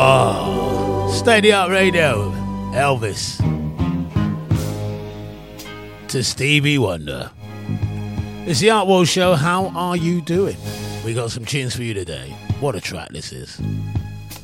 Oh, Steady Up Radio, Elvis to Stevie Wonder. It's the Art World Show. How are you doing? We got some tunes for you today. What a track this is.